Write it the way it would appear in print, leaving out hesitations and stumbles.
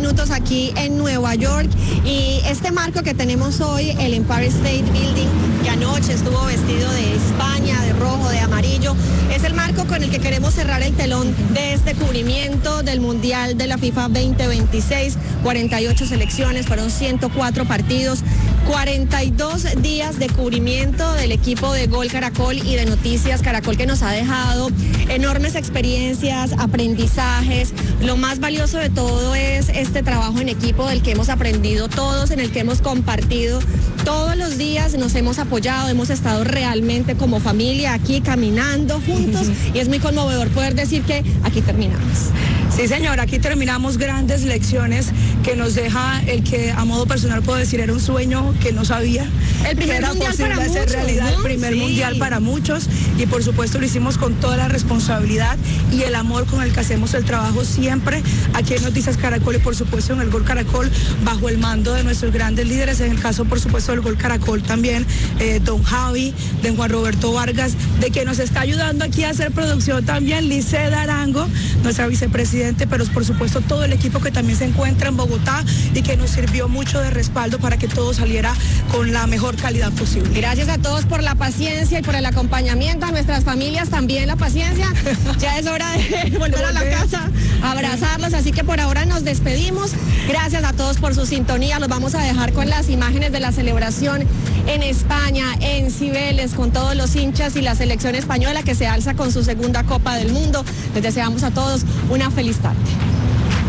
minutos aquí en Nueva York y este marco que tenemos hoy, el Empire State Building, que anoche estuvo vestido de España, de rojo, de amarillo, es el marco con el que queremos cerrar el telón de este cubrimiento del Mundial de la FIFA 2026, 48 selecciones, fueron 104 partidos, 42 días de cubrimiento del equipo de Gol Caracol y de Noticias Caracol, que nos ha dejado enormes experiencias, aprendizajes. Lo más valioso de todo es este trabajo en equipo del que hemos aprendido todos, en el que hemos compartido todos los días, nos hemos apoyado, hemos estado realmente como familia aquí caminando juntos y es muy conmovedor poder decir que aquí terminamos. Sí, señor, aquí terminamos grandes lecciones que nos deja el que a modo personal puedo decir era un sueño que no sabía. El primer era mundial posible para hacer muchos, realidad, ¿no? el primer Sí. mundial para muchos y por supuesto lo hicimos con toda la responsabilidad y el amor con el que hacemos el trabajo siempre aquí en Noticias Caracol y por supuesto en el Gol Caracol bajo el mando de nuestros grandes líderes, en el caso por supuesto del Gol Caracol también, don Javi, de Juan Roberto Vargas, de que nos está ayudando aquí a hacer producción también Liceda Arango, nuestra vicepresidente, pero por supuesto todo el equipo que también se encuentra en Bogotá y que nos sirvió mucho de respaldo para que todo saliera con la mejor calidad posible. Gracias a todos por la paciencia y por el acompañamiento, a nuestras familias también la paciencia. Ya es hora de volver a la casa, a abrazarlos, así que por ahora nos despedimos. Gracias a todos por su sintonía, los vamos a dejar con las imágenes de la celebración en España, en Cibeles, con todos los hinchas y la selección española que se alza con su segunda Copa del Mundo. Les deseamos a todos una feliz tarde.